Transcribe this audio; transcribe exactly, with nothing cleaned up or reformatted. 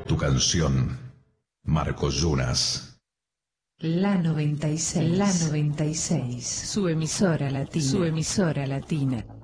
tu canción, Marcos Yunas. La noventa y seis, la noventa y seis, su emisora latina, su emisora latina.